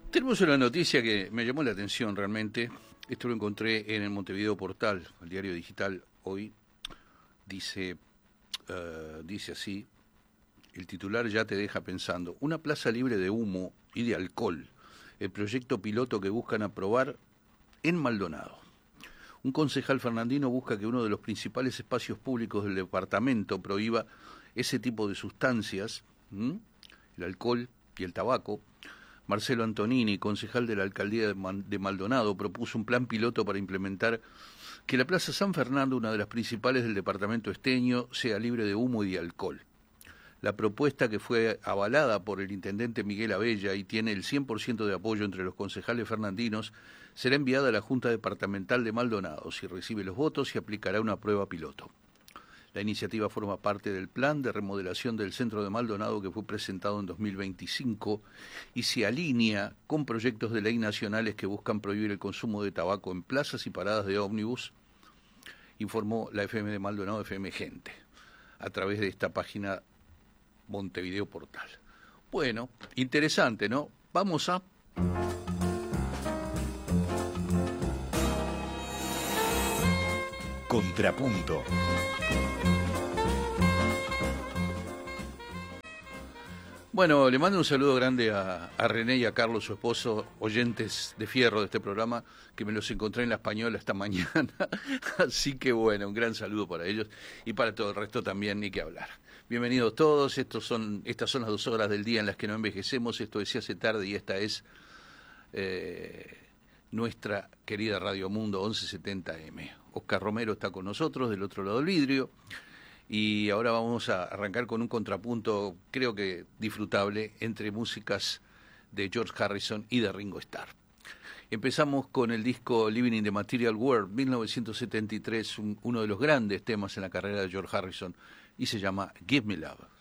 Tenemos una noticia que me llamó la atención realmente. Esto lo encontré en el Montevideo Portal, el diario digital hoy. Dice así, el titular ya te deja pensando. Una plaza libre de humo y de alcohol. El proyecto piloto que buscan aprobar en Maldonado. Un concejal fernandino busca que uno de los principales espacios públicos del departamento prohíba ese tipo de sustancias, el alcohol y el tabaco. Marcelo Antonini, concejal de la alcaldía de Maldonado, propuso un plan piloto para implementar que la Plaza San Fernando, una de las principales del departamento esteño, sea libre de humo y de alcohol. La propuesta, que fue avalada por el intendente Miguel Abella y tiene el 100% de apoyo entre los concejales fernandinos, será enviada a la Junta Departamental de Maldonado. Si recibe los votos, se aplicará una prueba piloto. La iniciativa forma parte del plan de remodelación del centro de Maldonado que fue presentado en 2025 y se alinea con proyectos de ley nacionales que buscan prohibir el consumo de tabaco en plazas y paradas de ómnibus, informó la FM de Maldonado, FM Gente, a través de esta página Montevideo Portal. Bueno, interesante, ¿no? Vamos a... Contrapunto. Bueno, le mando un saludo grande a René y a Carlos, su esposo, oyentes de fierro de este programa, que me los encontré en La Española esta mañana. Así que bueno, un gran saludo para ellos y para todo el resto también, ni que hablar. Bienvenidos todos, estas son las 2 horas del día en las que no envejecemos. Esto es Se hace tarde y esta es nuestra querida Radio Mundo 1170M. Oscar Romero está con nosotros del otro lado del vidrio. Y ahora vamos a arrancar con un contrapunto, creo que disfrutable, entre músicas de George Harrison y de Ringo Starr. Empezamos con el disco Living in the Material World, 1973, uno de los grandes temas en la carrera de George Harrison, y se llama Give Me Love.